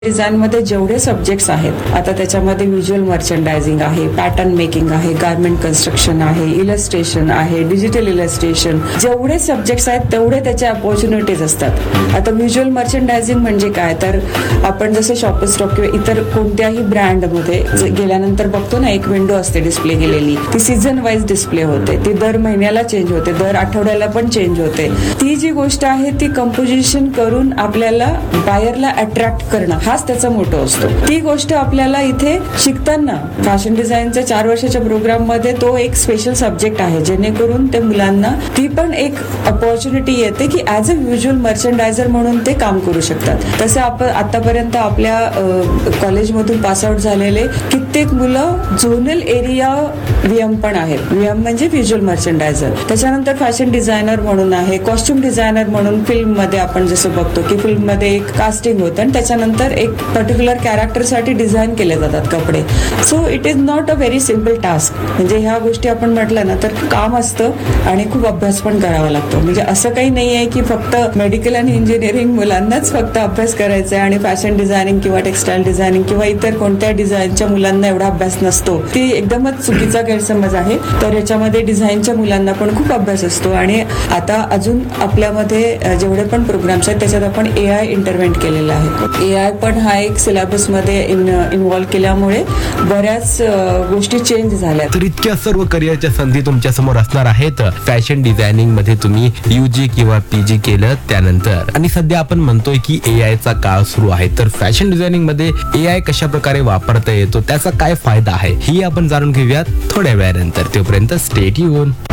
Design मध्ये जेवढे subjects आहेत, आता त्याच्यामध्ये व्हिज्युअल मर्चंडायझिंग आहे, पॅटर्न मेकिंग आहे, गार्मेंट कन्स्ट्रक्शन आहे, इलस्ट्रेशन आहे, डिजिटल इलस्ट्रेशन, जेवढे सब्जेक्ट्स आहेत तेवढे त्याच्या अपॉर्च्युनिटीज असतात. आता व्हिज्युअल मर्चंडायझिंग म्हणजे काय, तर आपण जसे शॉपर स्टॉक किंवा इतर कोणत्याही ब्रँडमध्ये गेल्यानंतर बघतो ना, एक विंडो असते डिस्प्ले केलेली, ती सीझन वाईज डिस्प्ले होते, ती दर महिन्याला चेंज होते, दर आठवड्याला पण चेंज होते. ती जी गोष्ट आहे ती कंपोजिशन करून आपल्याला बायरला अट्रॅक्ट करणं हाच त्याचा मोठो असतो. ती गोष्ट आपल्याला इथे शिकताना फॅशन डिझाईनच्या 4 वर्षाच्या प्रोग्राम मध्ये तो एक स्पेशल सब्जेक्ट आहे, जेणेकरून त्या मुलांना ती पण एक अपॉर्च्युनिटी येते की ऍज अ व्हिज्युअल मर्चंडायझर म्हणून ते काम करू शकतात. तसं आपण आतापर्यंत आपल्या कॉलेजमधून पासआउट झालेले कित्येक मुलं झोनल एरिया व्हीएम पण आहेत. व्हीएम म्हणजे व्हिज्युअल मर्चंडायझर. त्याच्यानंतर फॅशन डिझायनर म्हणून आहे, कॉस्ट्युम डिझायनर म्हणून फिल्म मध्ये आपण जसं बघतो की फिल्म मध्ये एक कास्टिंग होतं आणि त्याच्यानंतर एक पर्टिक्युलर कॅरेक्टरसाठी डिझाईन केले जातात कपडे. So it is not a very simple task. म्हणजे ह्या गोष्टी आपण म्हटलं ना तर काम असतं आणि खूप अभ्यास पण करावा लागतो. म्हणजे असं काही नाही आहे की फक्त मेडिकल आणि इंजिनिअरिंग मुलांनाच फक्त अभ्यास करायचा आहे आणि फॅशन डिझायनिंग किंवा टेक्सटाईल डिझायनिंग किंवा इतर कोणत्या डिझाईनच्या मुलांना एवढा अभ्यास नसतो. ती एकदमच चुकीचा गैरसमज आहे. तर याच्यामध्ये डिझाईनच्या मुलांना पण खूप अभ्यास असतो. आणि आता अजून आपल्यामध्ये जेवढे पण प्रोग्राम्स आहेत त्याच्यात आपण AI इंटरव्हेंट केलेला आहे. AI पण हा एक सिलेबस मध्ये इन्व्हॉल्व केल्यामुळे बऱ्याच गोष्टी चेंज झाल्या. तर इतक्या सर्व करिअरच्या संधी तुमच्या समोर असणार आहेत. फॅशन डिझायनिंग मध्ये तुम्ही UG किंवा PG केलं त्यानंतर, आणि सध्या आपण म्हणतोय की AI चा काळ सुरू आहे, तर फॅशन डिझायनिंग मध्ये AI कशा प्रकारे वापरता येतो, त्याचा काय फायदा आहे, ही आपण जाणून घेऊयात थोड्या वेळानंतर. तोपर्यंत स्टे ट्यून.